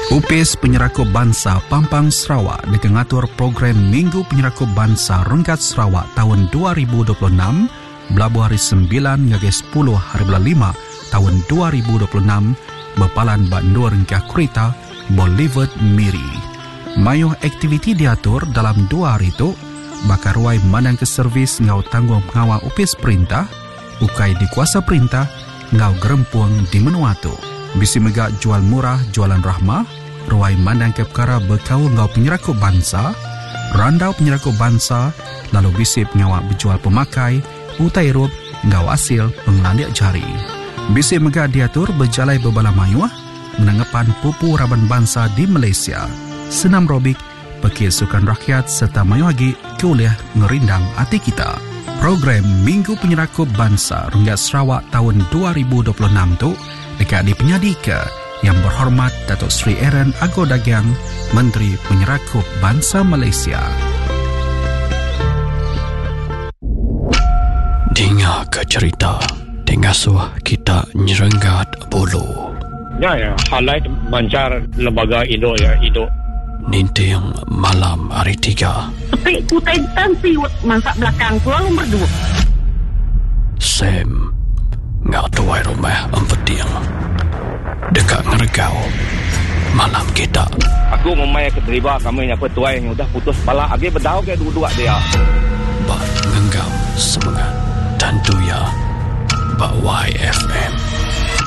UPIS Penyerakup Bangsa Pampang Sarawak dengan ngatur program Minggu Penyerakup Bangsa Renggat Sarawak tahun 2026 belabuh hari 9 hingga 10 hari bulan 5 tahun 2026 berpalan bak nur rengkah kereta Bolivard Miri. Mayuh aktiviti diatur dalam 2 hari itu bakar ruai manang ke servis ngau tanggung pengawal UPIS perintah ukai di kuasa perintah ngau gerempuang di menua tu. Bisi megak jual murah jualan rahmah, ruai mandang ke perkara berkau ngau penyerakup bangsa, randau penyerakup bangsa, lalu bisi pengawak berjual pemakai, utai rup ngau hasil pengelandiak jari. Bisi megak diatur berjalai berbala mayuah, menanggapan pupu raban bangsa di Malaysia, senam robik, pekil sukan rakyat serta mayuh lagi kuliah ngerindang hati kita. Program Minggu Penyerakup Bangsa Renggat Sarawak tahun 2026 tu dekat di penyadika Yang Berhormat Datuk Seri Aaron Ago Dagiang, Menteri Penyerakup Bangsa Malaysia. Dengar ke cerita dengan suah kita nyerenggat bulu. Ya, halai mancar lembaga Indo ya, Indo. Ninting malam hari 3. Tapi kutai tansi masak belakang tu lalu berdua. Sam ngau tuai rumah empeting dekat ngeregau malam kita. Aku memang keterlibat kami yang petuai yang udah putus bala agi berdau ke dua-dua dia. Bak ngenggam semangat dan duya bak YFM.